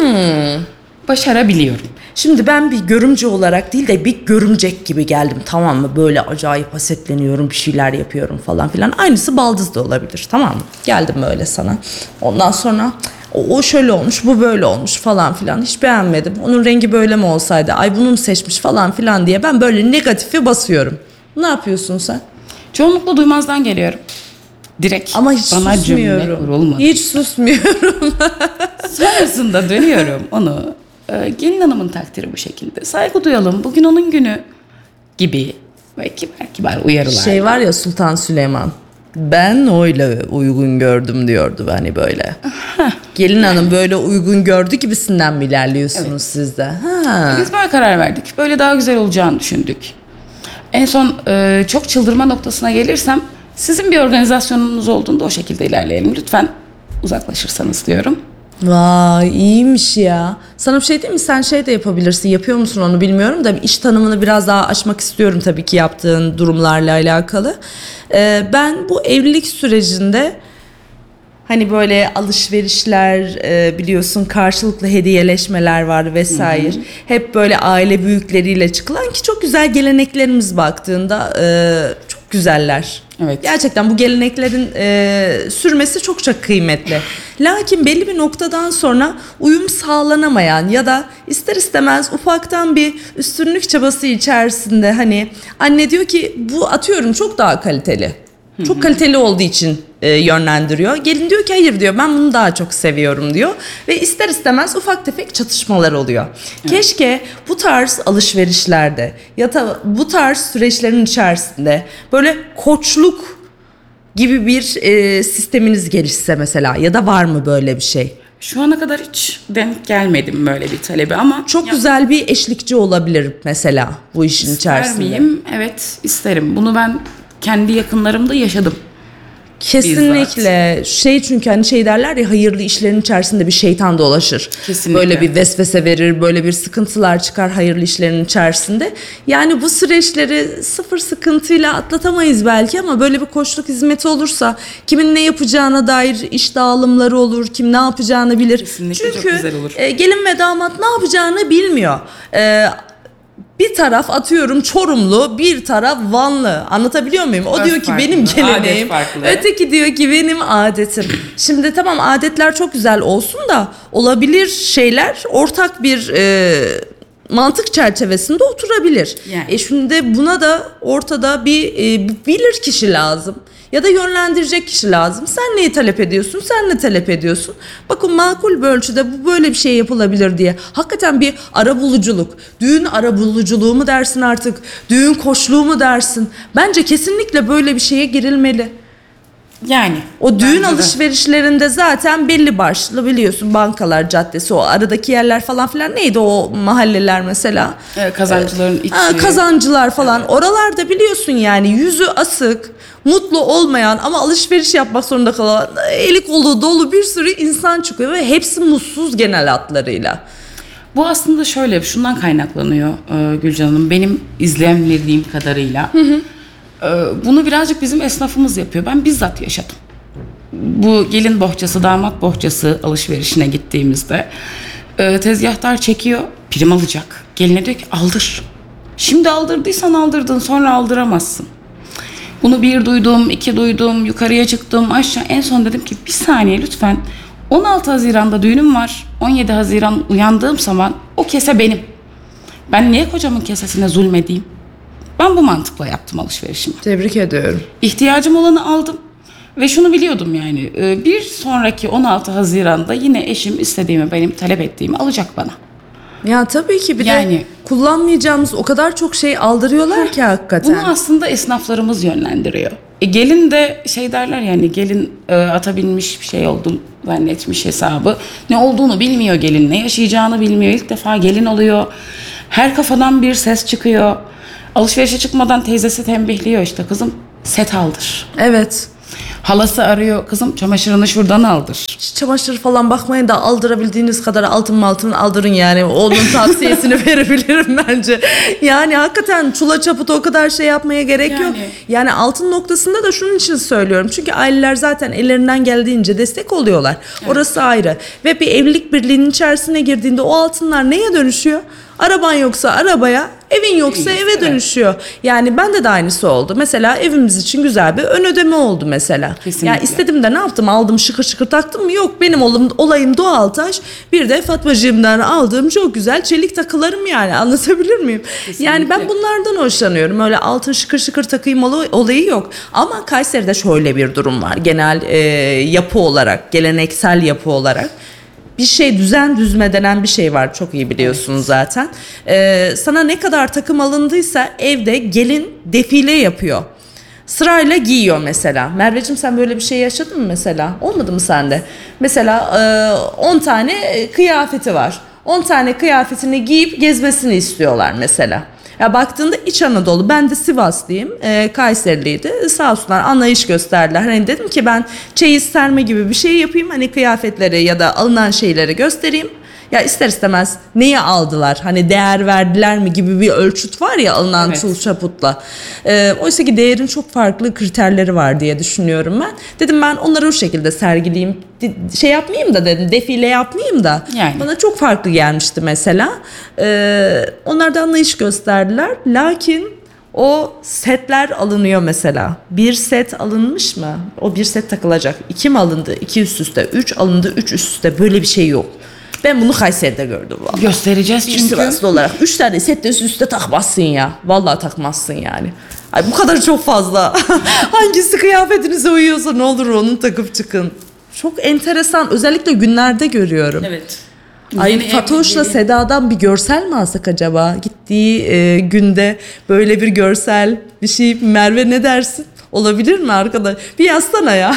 başarabiliyorum. Şimdi ben bir görümce olarak değil de bir görümcek gibi geldim, tamam mı? Böyle acayip hasetleniyorum, bir şeyler yapıyorum falan filan. Aynısı baldız da olabilir, tamam mı? Geldim böyle sana. Ondan sonra o şöyle olmuş, bu böyle olmuş falan filan. Hiç beğenmedim. Onun rengi böyle mi olsaydı? Ay bunu mu seçmiş falan filan diye ben böyle negatifi basıyorum. Ne yapıyorsun sen? Çoğunlukla duymazdan geliyorum. Direkt Ama hiç bana cümle susmuyorum. kurulmadı. Hiç susmuyorum. Sonrasında dönüyorum onu. Gelin hanımın takdiri bu şekilde. Saygı duyalım. Bugün onun günü gibi. Ve kibar uyarılar. Şey var ya, Sultan Süleyman. Ben öyle uygun gördüm diyordu hani böyle. Gelin hanım böyle uygun gördü gibisinden mi ilerliyorsunuz siz de? Ha. Biz böyle karar verdik. Böyle daha güzel olacağını düşündük. En son çok çıldırma noktasına gelirsem sizin bir organizasyonunuz olduğunda o şekilde ilerleyelim. Lütfen uzaklaşırsanız diyorum. Vay iyiymiş ya. Sana bir şey diyeyim mi? Sen şey de yapabilirsin. Yapıyor musun onu bilmiyorum da iş tanımını biraz daha açmak istiyorum tabii ki yaptığın durumlarla alakalı. Ben bu evlilik sürecinde hani böyle alışverişler biliyorsun, karşılıklı hediyeleşmeler var vesaire. Hep böyle aile büyükleriyle çıkılan ki çok güzel geleneklerimiz baktığında çok güzeller. Evet. Gerçekten bu geleneklerin sürmesi çok çok kıymetli. Lakin belli bir noktadan sonra uyum sağlanamayan ya da ister istemez ufaktan bir üstünlük çabası içerisinde hani anne diyor ki bu atıyorum çok daha kaliteli. Çok kaliteli olduğu için yönlendiriyor. Gelin diyor ki hayır diyor ben bunu daha çok seviyorum diyor. Ve ister istemez ufak tefek çatışmalar oluyor. Keşke bu tarz alışverişlerde ya da bu tarz süreçlerin içerisinde böyle koçluk gibi bir sisteminiz gelişse mesela ya da var mı böyle bir şey? Şu ana kadar hiç denk gelmedim böyle bir talebi ama Çok güzel bir eşlikçi olabilir mesela bu işin ister içerisinde. miyim? Evet, isterim. Bunu ben kendi yakınlarımda yaşadım. Kesinlikle. Çünkü hani derler ya hayırlı işlerin içerisinde bir şeytan dolaşır. Kesinlikle. Böyle bir vesvese verir, böyle bir sıkıntılar çıkar hayırlı işlerin içerisinde. Yani bu süreçleri sıfır sıkıntıyla atlatamayız belki ama böyle bir koçluk hizmeti olursa kimin ne yapacağına dair iş dağılımları olur, kim ne yapacağını bilir. Kesinlikle Çünkü çok güzel olur. Gelin ve damat ne yapacağını bilmiyor. Bir taraf atıyorum Çorumlu, bir taraf Vanlı. Anlatabiliyor muyum? O Taraf diyor ki farklı, benim geleneğim. adet farklı. Öteki diyor ki benim adetim. Şimdi tamam adetler çok güzel olsun da olabilir şeyler ortak bir mantık çerçevesinde oturabilir. Yani. Şimdi buna da ortada bir bilir kişi lazım. Ya da yönlendirecek kişi lazım. Sen neyi talep ediyorsun? Sen ne talep ediyorsun? Bakın makul bir ölçüde bu böyle bir şey yapılabilir diye. Hakikaten bir arabuluculuk. Düğün arabuluculuğu mu dersin artık? Düğün koçluğu mu dersin? Bence kesinlikle böyle bir şeye girilmeli. Yani. O düğün bence de. alışverişlerinde zaten belli başlı biliyorsun bankalar caddesi o aradaki yerler falan filan neydi o mahalleler mesela? Kazancıların içi. Kazancılar falan oralarda biliyorsun yani yüzü asık mutlu olmayan ama alışveriş yapmak zorunda kalan eli kolu dolu bir sürü insan çıkıyor ve hepsi mutsuz genel hatlarıyla. Bu aslında şöyle, şundan kaynaklanıyor Gülcan Hanım. Benim izlemlediğim kadarıyla. Bunu birazcık bizim esnafımız yapıyor. Ben bizzat yaşadım. Bu gelin bohçası, damat bohçası alışverişine gittiğimizde tezgahtar çekiyor, prim alacak. Geline diyor ki aldır. Şimdi aldırdıysan aldırdın, sonra aldıramazsın. Bunu 1 duydum, 2 duydum, yukarıya çıktım, aşağı. En son dedim ki bir saniye lütfen. 16 Haziran'da düğünüm var. 17 Haziran uyandığım zaman o kese benim. Ben niye kocamın kesesine zulmedeyim? Ben bu mantıkla yaptım alışverişimi. Tebrik ediyorum. İhtiyacım olanı aldım. Ve şunu biliyordum yani. Bir sonraki 16 Haziran'da yine eşim istediğimi, benim talep ettiğimi alacak bana. Ya tabii ki bir de Yani- kullanmayacağımız o kadar çok şey aldırıyorlar ki hakikaten. Bunu aslında esnaflarımız yönlendiriyor. Gelin de derler yani gelin ata binmiş bir şey oldum zannetmiş hesabı. Ne olduğunu bilmiyor gelin, ne yaşayacağını bilmiyor. İlk defa gelin oluyor. Her kafadan bir ses çıkıyor. Alışverişe çıkmadan teyzesi tembihliyor işte kızım set aldır. Evet. Halası arıyor kızım çamaşırını şuradan aldır. Çamaşır falan bakmayın da aldırabildiğiniz kadar altın aldırın yani. Onun tavsiyesini verebilirim bence. Yani hakikaten çula çaputa o kadar şey yapmaya gerek yok. Yani. Yani altın noktasında da şunun için söylüyorum. Çünkü aileler zaten ellerinden geldiğince destek oluyorlar. Orası ayrı. Ve bir evlilik birliğinin içerisine girdiğinde o altınlar neye dönüşüyor? Araban yoksa arabaya, evin yoksa eve Evet. dönüşüyor. Yani bende de aynısı oldu. Mesela evimiz için güzel bir ön ödeme oldu mesela. Kesinlikle. Ya istedim de ne yaptım? Aldım şıkır şıkır taktım mı? Yok benim olayım doğal taş. Bir de Fatmacığımdan aldığım çok güzel çelik takılarım yani. Anlatabilir miyim? Kesinlikle. Yani ben bunlardan hoşlanıyorum. Öyle altın şıkır şıkır takayım olayı yok. Ama Kayseri'de şöyle bir durum var. Genel yapı olarak, geleneksel yapı olarak. Bir şey düzen düzme denen bir şey var çok iyi biliyorsunuz zaten. Sana ne kadar takım alındıysa evde gelin defile yapıyor. Sırayla giyiyor mesela. Merveciğim sen böyle bir şey yaşadın mı mesela? Olmadı mı sende? Mesela 10 tane kıyafeti var. 10 tane kıyafetini giyip gezmesini istiyorlar mesela. Ya baktığında İç Anadolu, ben de Sivaslıyım, Kayseriliydi. Sağ olsunlar anlayış gösterdiler. Hani dedim ki ben çeyiz serme gibi bir şey yapayım. Hani kıyafetleri ya da alınan şeyleri göstereyim. Ya ister istemez neyi aldılar? Hani değer verdiler mi gibi bir ölçüt var ya alınan Evet. çul çaputla. Oysa ki değerin çok farklı kriterleri var diye düşünüyorum ben. Dedim ben onları o şekilde sergileyeyim. Şey yapmayayım da dedim, defile yapmayayım da. Yani. Bana çok farklı gelmişti mesela. Onlar da anlayış gösterdiler. Lakin O setler alınıyor mesela. Bir set alınmış mı? O bir set takılacak. 2 mi alındı? 2 üst üste. 3 alındı. 3 üst üste. Böyle bir şey yok. Ben bunu Kayseri'de gördüm vallahi. Göstereceğiz Bir çünkü. Sivaslı olarak 3 tane set de üst üste takmazsın ya. Vallahi takmazsın yani. Ay bu kadar çok fazla. Hangisi kıyafetinize uyuyorsa ne olur onun takıp çıkın. Çok enteresan. Özellikle günlerde görüyorum. Evet. Ay Yeni Fatoş'la evli- Seda'dan bir görsel mi alsak acaba? Gittiği günde böyle bir görsel bir şey. Merve ne dersin? Olabilir mi arkadaş? Bir yazsana ya.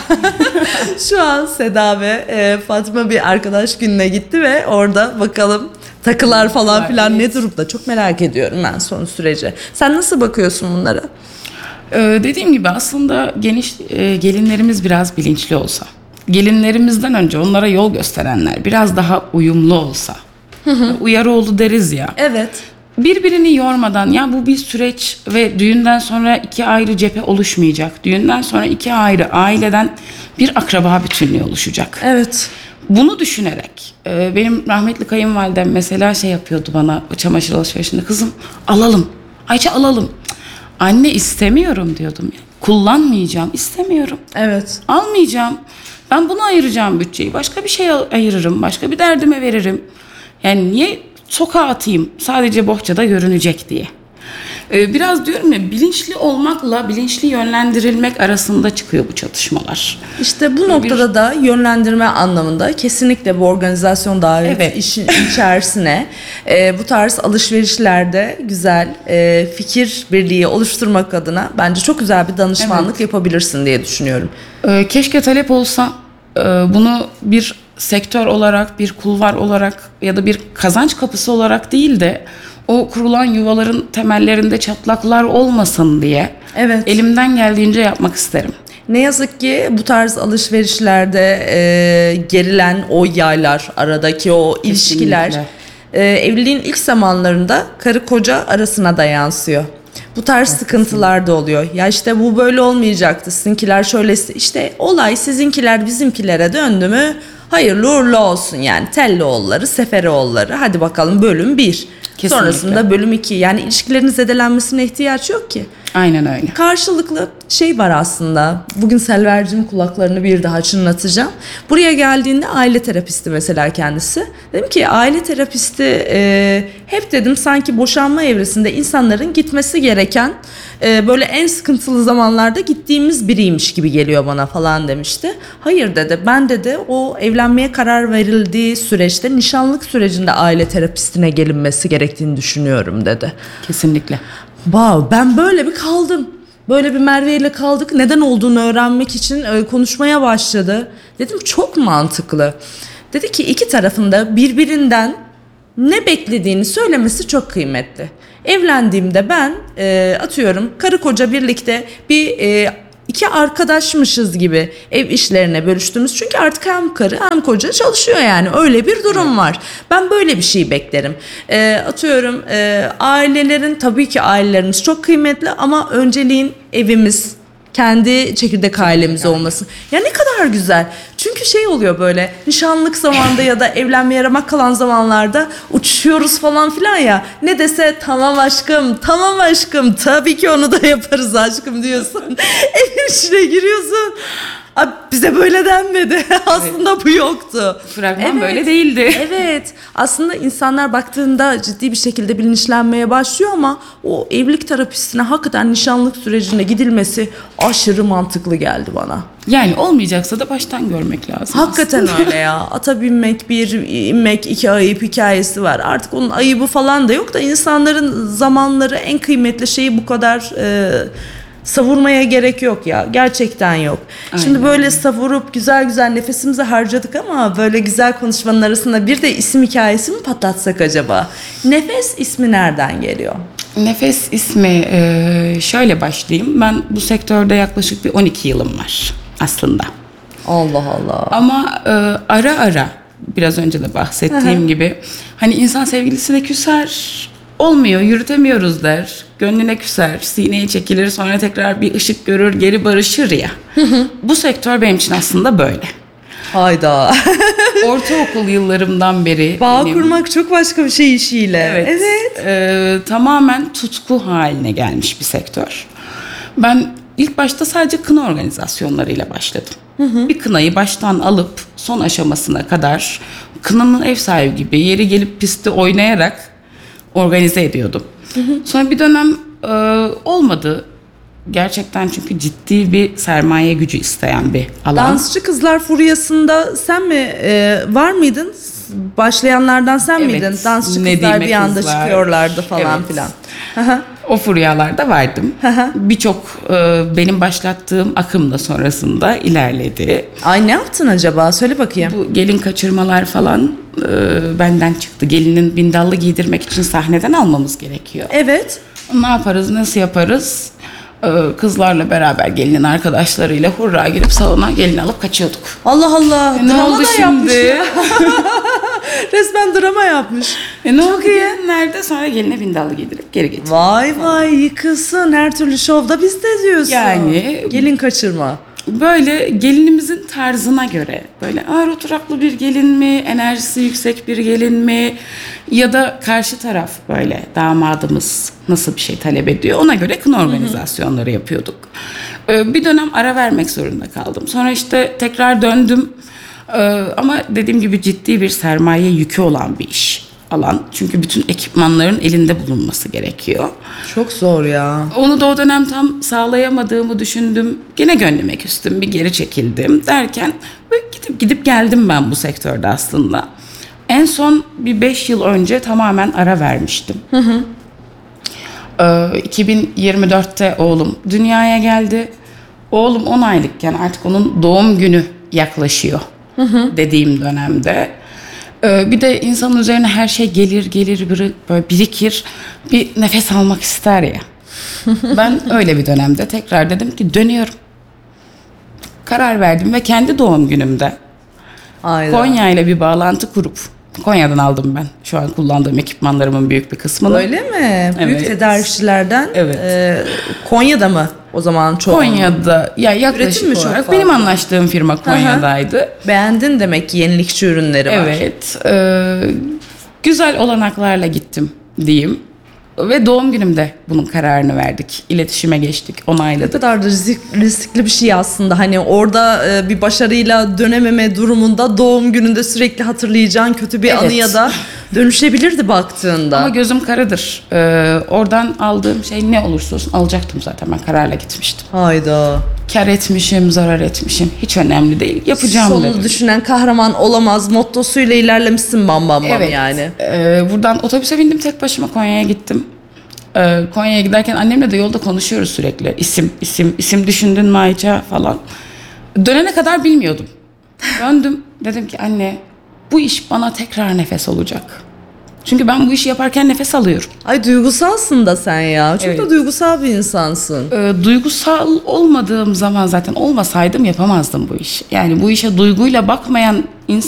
Şu an Seda ve Fatma bir arkadaş gününe gitti ve orada bakalım takılar falan filan ne durumda. Çok merak ediyorum ben son süreci. Sen nasıl bakıyorsun bunlara? Dediğim gibi aslında gelinlerimiz biraz bilinçli olsa, gelinlerimizden önce onlara yol gösterenler biraz daha uyumlu olsa, Uyaroğlu deriz ya. Evet. Birbirini yormadan, ya bu bir süreç ve düğünden sonra 2 ayrı cephe oluşmayacak. Düğünden sonra 2 ayrı aileden bir akraba bütünlüğü oluşacak. Evet. Bunu düşünerek benim rahmetli kayınvalidem mesela şey yapıyordu bana o çamaşır alışverişinde, kızım alalım, Ayça alalım. Cık, anne istemiyorum diyordum. Kullanmayacağım, istemiyorum. Evet. Almayacağım. Ben bunu ayıracağım bütçeyi. Başka bir şey ayırırım. Başka bir derdime veririm. Yani niye sokağa atayım sadece bohçada görünecek diye. Biraz diyorum ya, bilinçli olmakla bilinçli yönlendirilmek arasında çıkıyor bu çatışmalar. İşte bu noktada da yönlendirme anlamında kesinlikle bu organizasyon davet Evet. işin içerisine bu tarz alışverişlerde güzel fikir birliği oluşturmak adına bence çok güzel bir danışmanlık yapabilirsin diye düşünüyorum. Keşke talep olsa, bunu bir sektör olarak, bir kulvar olarak ya da bir kazanç kapısı olarak değil de o kurulan yuvaların temellerinde çatlaklar olmasın diye Evet. elimden geldiğince yapmak isterim. Ne yazık ki bu tarz alışverişlerde gerilen o yaylar, aradaki o ilişkiler evliliğin ilk zamanlarında karı koca arasına da yansıyor. Bu tarz sıkıntılar da oluyor. Ya işte bu böyle olmayacaktı. Sizinkiler şöyle, işte olay sizinkiler bizimkilere döndü mü hayırlı uğurlu olsun yani. Telloğulları, Seferoğulları. Hadi bakalım bölüm 1. Kesinlikle. Sonrasında bölüm 2. Yani ilişkilerin zedelenmesine ihtiyaç yok ki. Aynen öyle. Karşılıklı şey var aslında. Bugün Selver'cim kulaklarını bir daha çınlatacağım. Buraya geldiğinde aile terapisti mesela kendisi. Dedim ki aile terapisti hep dedim sanki boşanma evresinde insanların gitmesi gereken böyle en sıkıntılı zamanlarda gittiğimiz biriymiş gibi geliyor bana falan demişti. Hayır dedi, ben dedi o evlenmeye karar verildiği süreçte, nişanlık sürecinde aile terapistine gelinmesi gerektiğini düşünüyorum dedi. Kesinlikle. Wow, ben böyle bir kaldım. Böyle bir Merve ile kaldık. Neden olduğunu öğrenmek için konuşmaya başladı. Dedim çok mantıklı. Dedi ki iki tarafında birbirinden ne beklediğini söylemesi çok kıymetli. Evlendiğimde ben atıyorum karı koca birlikte bir iki arkadaşmışız gibi ev işlerine bölüştüğümüz, çünkü artık hem karı hem koca çalışıyor, yani öyle bir durum var. Ben böyle bir şey beklerim. Atıyorum ailelerin, tabii ki ailelerimiz çok kıymetli ama önceliğin evimiz, kendi çekirdek ailemiz olması. Ya ne kadar güzel. Çünkü şey oluyor böyle nişanlık zamanında ya da evlenmeye ramak kalan zamanlarda uçuşuyoruz falan filan ya. Ne dese tamam aşkım, tamam aşkım, tabii ki onu da yaparız aşkım diyorsun. Evin içine giriyorsun. Abi bize böyle denmedi. Aslında bu yoktu. Fragman böyle değildi. Evet. Aslında insanlar baktığında ciddi bir şekilde bilinçlenmeye başlıyor ama o evlilik terapistine hakikaten nişanlık sürecine gidilmesi aşırı mantıklı geldi bana. Yani olmayacaksa da baştan görmek lazım. Hakikaten öyle ya. Ata binmek bir, inmek iki ayıp hikayesi var. Artık onun ayıbı falan da yok da insanların zamanları en kıymetli şeyi bu kadar savurmaya gerek yok ya. Gerçekten yok. Aynen. Şimdi böyle savurup güzel güzel nefesimizi harcadık ama böyle güzel konuşmanın arasında bir de isim hikayesi mi patlatsak acaba? Nefes ismi nereden geliyor? Nefes ismi şöyle başlayayım. Ben bu sektörde yaklaşık bir 12 yılım var aslında. Allah Allah. Ama ara ara biraz önce de bahsettiğim gibi hani insan sevgilisine küser, olmuyor, yürütemiyoruz der. Gönlüne küser, sineye çekilir, sonra tekrar bir ışık görür, geri barışır ya. Bu sektör benim için aslında böyle. Hayda. Ortaokul yıllarımdan beri. Bağ kurmak çok başka bir şey işiyle. Evet. Tamamen tutku haline gelmiş bir sektör. Ben ilk başta sadece kına organizasyonlarıyla başladım. Bir kınayı baştan alıp son aşamasına kadar kınanın ev sahibi gibi yeri gelip pistte oynayarak organize ediyordum. Sonra bir dönem olmadı. Gerçekten çünkü ciddi bir sermaye gücü isteyen bir alan. Dansçı Kızlar Furyası'nda sen mi var mıydın? Başlayanlardan sen Evet, miydin? Dansçı Kızlar Nedime bir anda Kızlar. çıkıyorlardı falan Evet. filan. O furyalarda vardım. Birçok benim başlattığım akım da sonrasında ilerledi. Ay ne yaptın acaba? Söyle bakayım. Bu gelin kaçırmalar falan benden çıktı. Gelinin bindallı giydirmek için sahneden almamız gerekiyor. Evet. Ne yaparız, nasıl yaparız? Kızlarla beraber gelinin arkadaşlarıyla hurra girip salona gelin alıp kaçıyorduk. Allah Allah. Ne Drama oldu da yapmış şimdi? ya. Resmen drama yapmış. Ne oldu ya? Nerede? Sonra geline bindallı giydirip geri getirdik. Vay vay yıkılsın, her türlü şovda bizde diyorsun. Yani- Gelin kaçırma. Böyle gelinimizin tarzına göre böyle ağır oturaklı bir gelin mi, enerjisi yüksek bir gelin mi ya da karşı taraf böyle damadımız nasıl bir şey talep ediyor ona göre kına organizasyonları yapıyorduk. Bir dönem ara vermek zorunda kaldım. Sonra işte tekrar döndüm. Ama dediğim gibi ciddi bir sermaye yükü olan bir iş alan. Çünkü bütün ekipmanların elinde bulunması gerekiyor. Çok zor ya. Onu da o dönem tam sağlayamadığımı düşündüm. Gene gönlüme küstüm, bir geri çekildim derken böyle gidip geldim ben bu sektörde aslında. En son bir 5 yıl önce tamamen ara vermiştim. 2024'te oğlum dünyaya geldi. Oğlum 10 aylıkken artık onun doğum günü yaklaşıyor dediğim dönemde. Bir de insanın üzerine her şey gelir böyle birikir. Bir nefes almak ister ya. Ben öyle bir dönemde tekrar dedim ki dönüyorum. Karar verdim ve kendi doğum günümde Aynen. Konya ile bir bağlantı kurup Konya'dan aldım ben. Şu an kullandığım ekipmanlarımın büyük bir kısmını. Öyle mi? Büyük Evet. tedarikçilerden. Evet. Konya'da mı o zaman çok? Konya'da ya yaklaşık Üretim mi çok olarak fazla? benim anlaştığım firma Konya'daydı. Beğendin demek ki yenilikçi ürünleri var. Evet. Güzel olanaklarla gittim diyeyim. Ve doğum günümde bunun kararını verdik. İletişime geçtik, Ne onayladık. kadar da riskli bir şey aslında. Hani orada bir başarıyla dönememe durumunda doğum gününde sürekli hatırlayacağın kötü bir Evet. anıya da dönüşebilirdi baktığında. Ama gözüm karadır. Oradan aldığım şey ne olursa olsun alacaktım zaten. Ben kararla gitmiştim. Hayda. Kar etmişim, zarar etmişim. Hiç önemli değil. Yapacağım Sonunu dedim. düşünen kahraman olamaz mottosuyla ilerlemişsin bam bam bam Evet. yani. Buradan otobüse bindim tek başıma Konya'ya gittim. Konya'ya giderken annemle de yolda konuşuyoruz sürekli. İsim düşündün mü Ayça falan. Dönene kadar bilmiyordum. Döndüm dedim ki anne bu iş bana tekrar nefes olacak. Çünkü ben bu işi yaparken nefes alıyorum. Ay duygusalsın da sen ya. Çok da Evet. duygusal bir insansın. Duygusal olmadığım zaman zaten olmasaydım yapamazdım bu işi. Yani bu işe duyguyla bakmayan